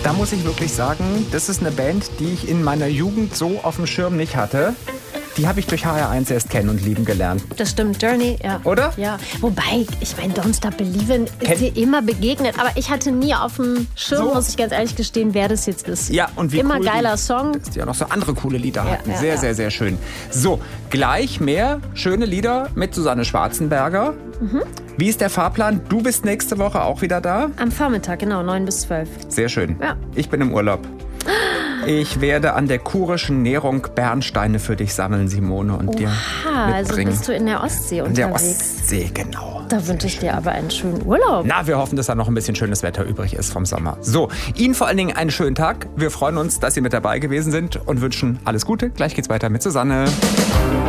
da muss ich wirklich sagen, das ist eine Band, die ich in meiner Jugend so auf dem Schirm nicht hatte. Die habe ich durch HR1 erst kennen und lieben gelernt. Das stimmt, Journey, ja. Oder? Ja. Wobei, ich meine, Don't Stop Believin' ist dir immer begegnet. Aber ich hatte nie auf dem Schirm, muss ich ganz ehrlich gestehen, wer das jetzt ist. Ja, und wie immer cool geiler Song. Dass die ja noch so andere coole Lieder hatten. Ja, sehr, sehr, sehr schön. So, gleich mehr schöne Lieder mit Susanne Schwarzenberger. Wie ist der Fahrplan? Du bist nächste Woche auch wieder da? Am Vormittag, genau, 9 bis 12. Sehr schön. Ja. Ich bin im Urlaub. Ich werde an der kurischen Nährung Bernsteine für dich sammeln, Simone, und dir mitbringen. Also bist du in der Ostsee unterwegs. In der Ostsee, genau. Da wünsche ich dir aber einen schönen Urlaub. Na, wir hoffen, dass da noch ein bisschen schönes Wetter übrig ist vom Sommer. So, Ihnen vor allen Dingen einen schönen Tag. Wir freuen uns, dass Sie mit dabei gewesen sind und wünschen alles Gute. Gleich geht's weiter mit Susanne.